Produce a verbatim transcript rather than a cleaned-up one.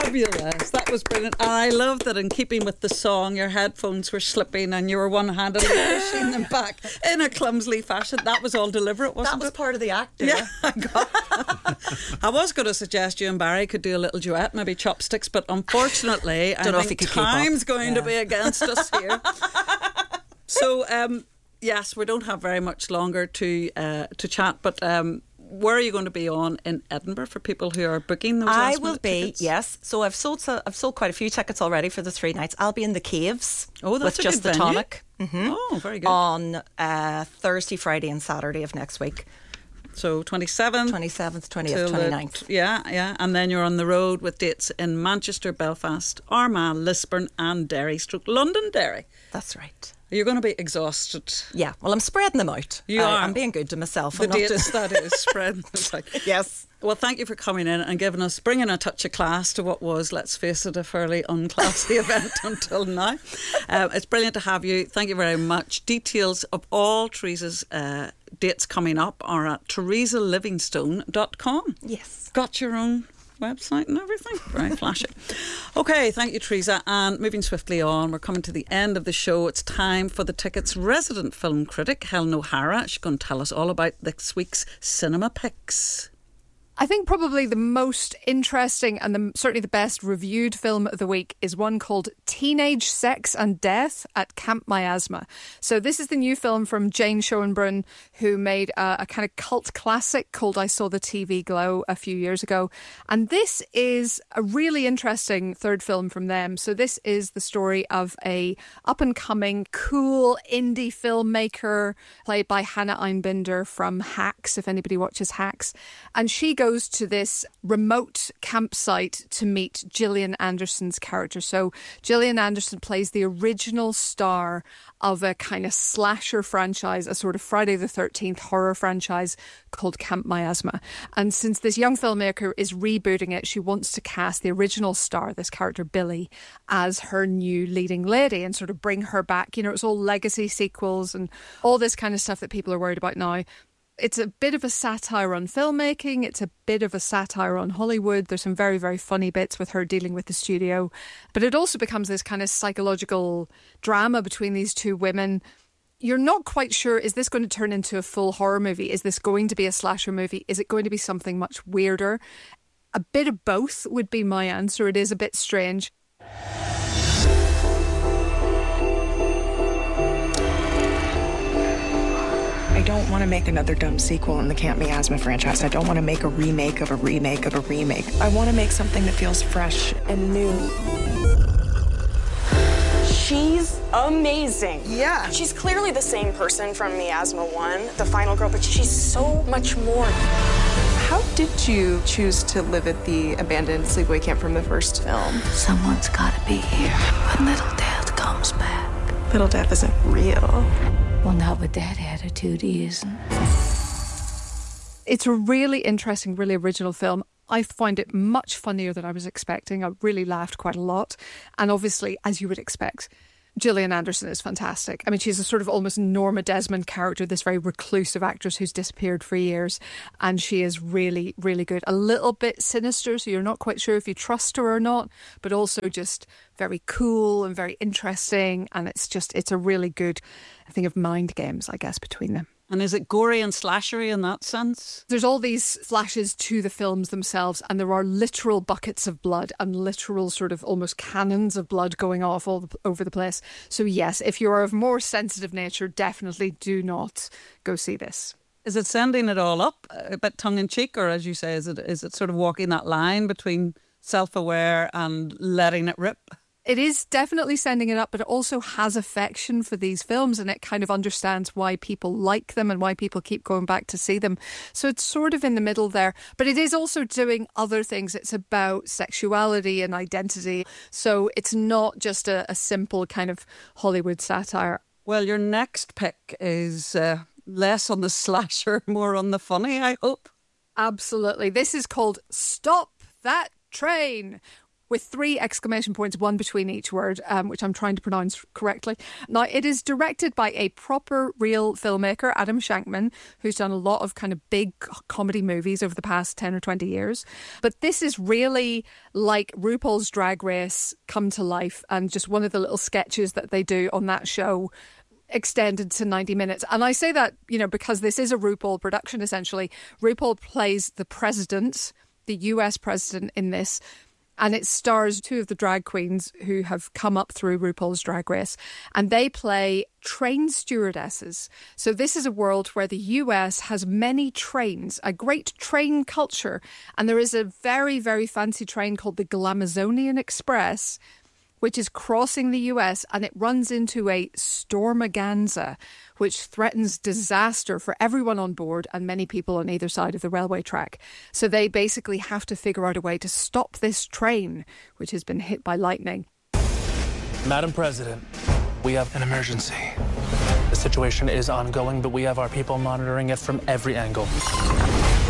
Fabulous. That was brilliant. And I love that in keeping with the song, your headphones were slipping and you were one-handedly pushing them back in a clumsy fashion. That was all deliberate, wasn't it? That was it? part of the act. Yeah, yeah I got that. I was going to suggest you and Barry could do a little duet, maybe chopsticks, but unfortunately, Don't I know think if you could time's keep up. going yeah. to be against us here. So, um, yes, we don't have very much longer to uh, to chat, but um, where are you going to be on in Edinburgh for people who are booking those I last will minute be, tickets? yes. So I've sold so I've sold quite a few tickets already for the three nights. I'll be in the Caves oh, that's with a Just good the venue. Tonic. Mm-hmm. Oh, very good. On uh, Thursday, Friday and Saturday of next week. So twenty-seventh, twenty-seventh, twentieth, twenty-ninth. Yeah, yeah. And then you're on the road with dates in Manchester, Belfast, Armagh, Lisburn and Derry, stroke Londonderry. That's right. You're going to be exhausted. Yeah, well, I'm spreading them out. You I, are. I'm being good to myself. The I'm not dates, just... that is, spreading them out. Yes. Well, thank you for coming in and giving us, bringing a touch of class to what was, let's face it, a fairly unclassy event until now. Uh, it's brilliant to have you. Thank you very much. Details of all Teresa's uh, dates coming up are at teresa livingstone dot com. Yes. Got your own website and everything. Very flashy. Okay, thank you, Teresa. And moving swiftly on, we're coming to the end of the show. It's time for the Ticket's resident film critic, Helen O'Hara. She's going to tell us all about this week's cinema picks. I think probably the most interesting and the, certainly the best reviewed film of the week is one called Teenage Sex and Death at Camp Miasma. So this is the new film from Jane Schoenbrunn, who made a, a kind of cult classic called I Saw the T V Glow a few years ago. And this is a really interesting third film from them. So this is the story of a up-and-coming, cool indie filmmaker played by Hannah Einbinder from Hacks, if anybody watches Hacks. And she goes goes to this remote campsite to meet Gillian Anderson's character. So Gillian Anderson plays the original star of a kind of slasher franchise, a sort of Friday the thirteenth horror franchise called Camp Miasma. And since this young filmmaker is rebooting it, she wants to cast the original star, this character Billy, as her new leading lady and sort of bring her back. You know, it's all legacy sequels and all this kind of stuff that people are worried about now. It's a bit of a satire on filmmaking. It's a bit of a satire on Hollywood. There's some very, very funny bits with her dealing with the studio. But it also becomes this kind of psychological drama between these two women. You're not quite sure, is this going to turn into a full horror movie? Is this going to be a slasher movie? Is it going to be something much weirder? A bit of both would be my answer. It is a bit strange. I don't want to make another dumb sequel in the Camp Miasma franchise. I don't want to make a remake of a remake of a remake. I want to make something that feels fresh and new. She's amazing. Yeah. She's clearly the same person from Miasma one, the final girl, but she's so much more. How did you choose to live at the abandoned sleepaway camp from the first film? Someone's got to be here when Little Death comes back. Little Death isn't real. Well, not with that attitude, he isn't. It's a really interesting, really original film. I found it much funnier than I was expecting. I really laughed quite a lot. And obviously, as you would expect, Gillian Anderson is fantastic. I mean, she's a sort of almost Norma Desmond character, this very reclusive actress who's disappeared for years. And she is really, really good. A little bit sinister, so you're not quite sure if you trust her or not, but also just very cool and very interesting. And it's just, it's a really good thing of mind games, I guess, between them. And is it gory and slashery in that sense? There's all these flashes to the films themselves, and there are literal buckets of blood and literal sort of almost cannons of blood going off all over the place. So yes, if you are of more sensitive nature, definitely do not go see this. Is it sending it all up a bit tongue-in-cheek, or as you say, is it is it sort of walking that line between self-aware and letting it rip? It is definitely sending it up, but it also has affection for these films, and it kind of understands why people like them and why people keep going back to see them. So it's sort of in the middle there. But it is also doing other things. It's about sexuality and identity. So it's not just a, a simple kind of Hollywood satire. Well, your next pick is uh, less on the slasher, more on the funny, I hope. Absolutely. This is called Stop That Train. with three exclamation points, one between each word, um, which I'm trying to pronounce correctly. Now, it is directed by a proper, real filmmaker, Adam Shankman, who's done a lot of kind of big comedy movies over the past ten or twenty years. But this is really like RuPaul's Drag Race come to life, and just one of the little sketches that they do on that show extended to ninety minutes. And I say that, you know, because this is a RuPaul production, essentially. RuPaul plays the president, the U S president in this, and it stars two of the drag queens who have come up through RuPaul's Drag Race, and they play train stewardesses. So this is a world where the U S has many trains, a great train culture, and there is a very, very fancy train called the Glamazonian Express, which is crossing the U S, and it runs into a stormaganza, which threatens disaster for everyone on board and many people on either side of the railway track. So they basically have to figure out a way to stop this train, which has been hit by lightning. Madam President, we have an emergency. The situation is ongoing, but we have our people monitoring it from every angle.